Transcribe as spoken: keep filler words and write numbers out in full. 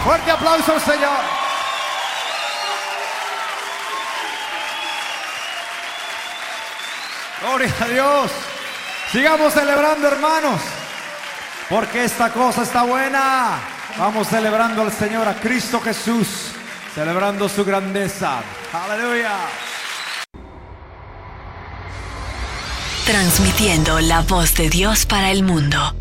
Fuerte aplauso al Señor. Gloria a Dios. Sigamos celebrando, hermanos, porque esta cosa está buena. Vamos celebrando al Señor, a Cristo Jesús, celebrando su grandeza. Aleluya. Transmitiendo la voz de Dios para el mundo.